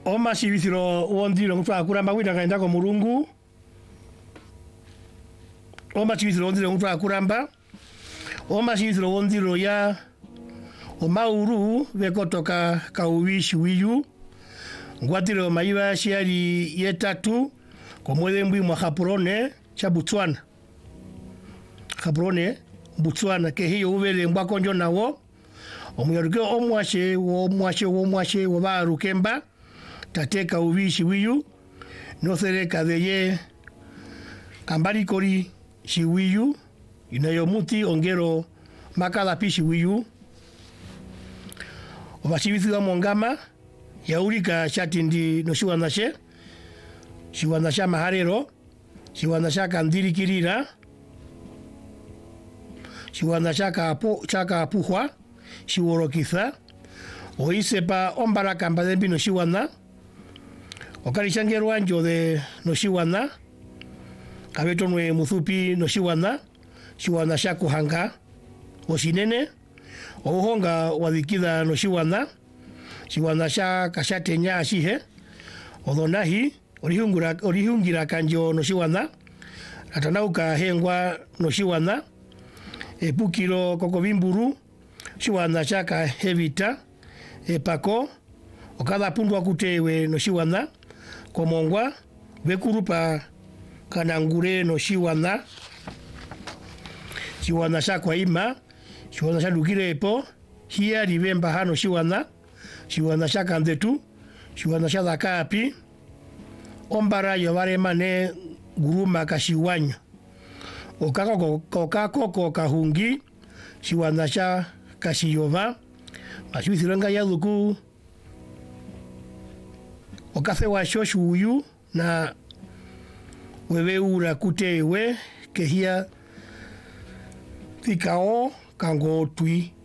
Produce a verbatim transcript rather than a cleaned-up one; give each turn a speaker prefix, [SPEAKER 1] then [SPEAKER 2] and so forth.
[SPEAKER 1] Oma sivithiro wondiro mtwa kuramba wina kaenda ko Mulungu. Oma sivithiro wondiro mtwa kuramba. Oma sivithiro wondiro ya omauru vekotoka kauwishi wiyu. Ngwatiro maiva shiari yetatu komwele mbwi mwa Gaborone cha Botswana. Gaborone Botswana ke hiyo uvele mbwakonjo nawo. Omuyaruke omwashe wo mwashe wo mwashe wo barukemba tateka uvishi wiyu no sereka deye kambari kori shiwiyu inayomuti ongero makala pishi wiyu obashibithiga mongama yaurika shatindi no shiwanashe shiwanasha maharero shiwanasha kandiri kirira shiwanasha kapo chaka puhwa shiworokitha oisepa ombara kamba de bino shiwana okarishangerwa njo de no shiwana kabeto nwe muthupi no shiwana shiwana shakuhanga oshinene ohonga wadhikida no shiwana shiwana sha kashatenya ashihe odonahi orihungura orihungira kanjo no shiwana atanauka hengwa no shiwana epukiro kokobimburu shiwana shaka hevita epako okada pundwa kutewe no shiwana komongwa bekurupa kanangure no shiwana shiwana shakwa ima shiwana shadukire epo hiya ribemba hano shiwana shiwana shaka ndetu shiwana shadaka api ombara yovare mane guruma kashiwanyo okako kokako kokahungi shiwana sha kashiyova mashuithiranga yaduku okafe wa shoshuyu na webeura kutewe kehia tikao kango tui